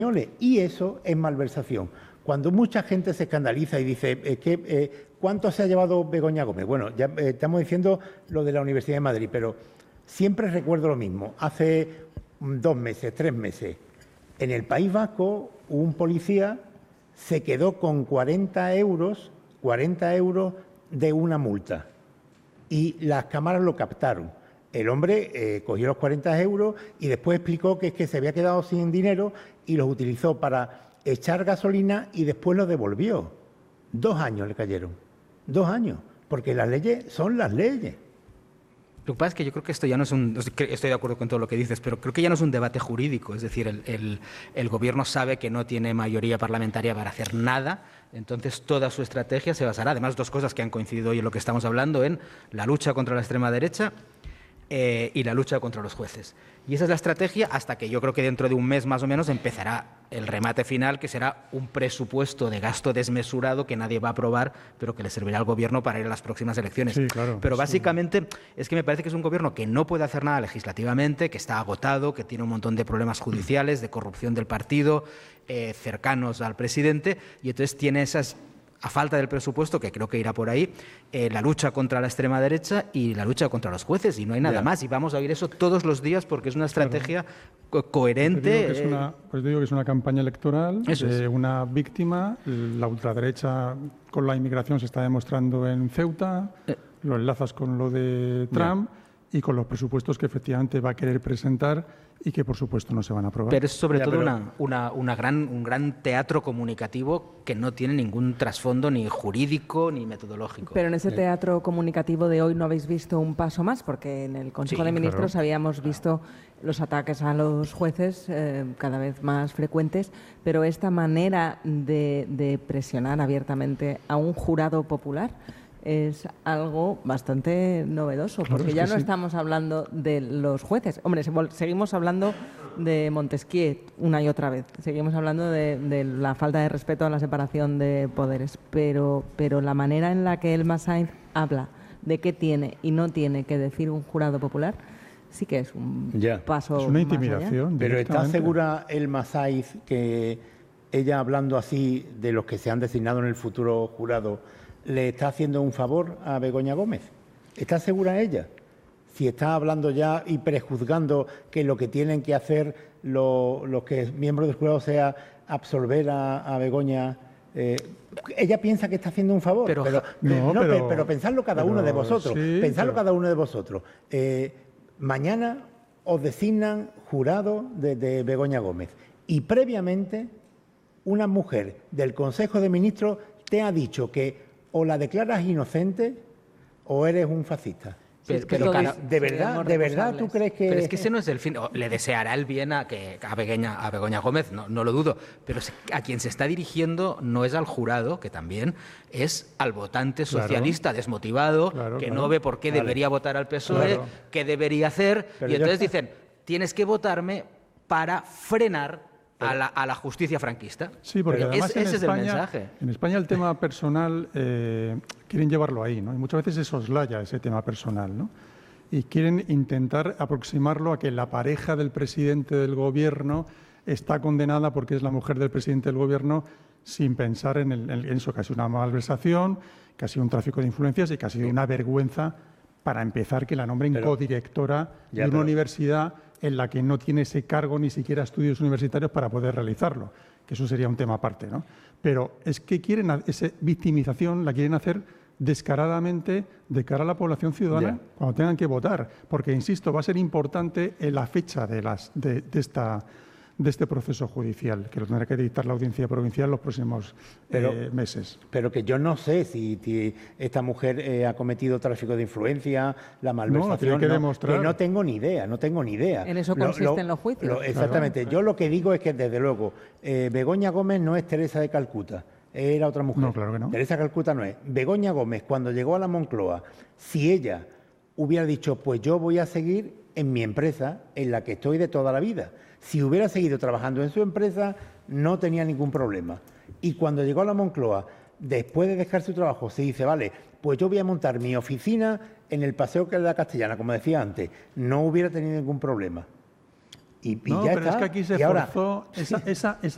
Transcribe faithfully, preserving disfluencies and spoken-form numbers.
Y eso es malversación. Cuando mucha gente se escandaliza y dice eh, que, eh, ¿cuánto se ha llevado Begoña Gómez? Bueno, ya eh, estamos diciendo lo de la Universidad de Madrid, pero siempre recuerdo lo mismo. Hace dos meses, tres meses, en el País Vasco un policía se quedó con cuarenta euros, cuarenta euros de una multa y las cámaras lo captaron. El hombre eh, cogió los cuarenta euros y después explicó que es que se había quedado sin dinero y los utilizó para echar gasolina y después los devolvió. Dos años le cayeron. Dos años. Porque las leyes son las leyes. Lo que pasa es que yo creo que esto ya no es un... Estoy de acuerdo con todo lo que dices, pero creo que ya no es un debate jurídico. Es decir, el, el, el Gobierno sabe que no tiene mayoría parlamentaria para hacer nada, entonces toda su estrategia se basará, además, dos cosas que han coincidido hoy en lo que estamos hablando, en la lucha contra la extrema derecha Eh, y la lucha contra los jueces. Y esa es la estrategia hasta que yo creo que dentro de un mes más o menos empezará el remate final, que será un presupuesto de gasto desmesurado que nadie va a aprobar, pero que le servirá al Gobierno para ir a las próximas elecciones. Sí, claro, pero sí. básicamente es que me parece que es un Gobierno que no puede hacer nada legislativamente, que está agotado, que tiene un montón de problemas judiciales, de corrupción del partido, eh, cercanos al presidente, y entonces tiene esas... a falta del presupuesto, que creo que irá por ahí, eh, la lucha contra la extrema derecha y la lucha contra los jueces, y no hay nada Ya. más. Y vamos a oír eso todos los días porque es una estrategia Claro. co coherente. Pues te digo que es eh, una, pues te digo que es una campaña electoral Eso de es. una víctima. La ultraderecha con la inmigración se está demostrando en Ceuta, Eh. lo enlazas con lo de Trump y con los presupuestos que efectivamente va a querer presentar y que por supuesto no se van a aprobar. Pero es sobre Ya, todo pero- una, una, una gran, un gran teatro comunicativo que no tiene ningún trasfondo ni jurídico ni metodológico. Pero en ese teatro comunicativo de hoy no habéis visto un paso más, porque en el Consejo Sí, de Ministros claro. habíamos visto los ataques a los jueces eh, cada vez más frecuentes, pero esta manera de, de presionar abiertamente a un jurado popular es algo bastante novedoso, Claro, porque es ya que no sí. estamos hablando de los jueces. Hombre, se vol- seguimos hablando de Montesquieu una y otra vez. Seguimos hablando de, de la falta de respeto a la separación de poderes. Pero, pero la manera en la que Elma Sainz habla de qué tiene y no tiene que decir un jurado popular sí que es un Ya. paso Es una más allá. intimidación. Pero ¿está directamente. segura Elma Sainz que ella, hablando así de los que se han designado en el futuro jurado, le está haciendo un favor a Begoña Gómez? ¿Está segura ella? Si está hablando ya y prejuzgando que lo que tienen que hacer lo- los que miembros del jurado sea absolver a, a Begoña, eh, ella piensa que está haciendo un favor. Pero- pero, No, no, pero- pe- pero pensadlo cada uno de pero vosotros. sí, pensadlo pero- cada uno de vosotros. Eh, mañana os designan jurado de, de Begoña Gómez y previamente una mujer del Consejo de Ministros te ha dicho que o la declaras inocente o eres un fascista. Sí, es que Pero todos cara- ¿De verdad, seríamos de verdad tú responsables. crees que...? Pero es que ese no es el fin. O le deseará el bien a, que, a, Begoña, a Begoña Gómez, no, no lo dudo. Pero se- a quien se está dirigiendo no es al jurado, que también es al votante Claro. socialista desmotivado, Claro, que claro. no ve por qué Vale. debería votar al P S O E, Claro. qué debería hacer. Pero y ya entonces está. dicen, tienes que votarme para frenar a la, a la justicia franquista. Sí, porque Pero además ese, en ese es el España, mensaje. en España el tema personal eh, quieren llevarlo ahí, ¿no? Y muchas veces se soslaya ese tema personal, ¿no? Y quieren intentar aproximarlo a que la pareja del presidente del gobierno está condenada porque es la mujer del presidente del gobierno, sin pensar en, el- en eso, que ha sido una malversación, que ha sido un tráfico de influencias y que ha sido una vergüenza, para empezar, que la nombren Pero- codirectora Ya, de una pero- universidad en la que no tiene ese cargo ni siquiera estudios universitarios para poder realizarlo, que eso sería un tema aparte, ¿no? Pero es que quieren, ha- esa victimización la quieren hacer descaradamente de cara a la población ciudadana Ya. cuando tengan que votar, porque, insisto, va a ser importante en la fecha de, las, de, de esta, de este proceso judicial, que lo tendrá que dictar la audiencia provincial los próximos Pero- eh, meses. Pero que yo no sé si, si esta mujer eh, ha cometido tráfico de influencia, la malversación. tiene que demostrar. que no tengo ni idea, no tengo ni idea. En eso consisten los juicios. Exactamente. Yo lo que digo es que, desde luego, eh, Begoña Gómez no es Teresa de Calcuta, era otra mujer. No, claro que no. Teresa de Calcuta no es. Begoña Gómez, cuando llegó a la Moncloa, si ella hubiera dicho, pues yo voy a seguir en mi empresa, en la que estoy de toda la vida. Si hubiera seguido trabajando en su empresa, no tenía ningún problema. Y cuando llegó a la Moncloa, después de dejar su trabajo, se dice, vale, pues yo voy a montar mi oficina en el Paseo de la Castellana, como decía antes, no hubiera tenido ningún problema. Y, y No, ya pero está. es que aquí se Y ahora- forzó esa, esa, esa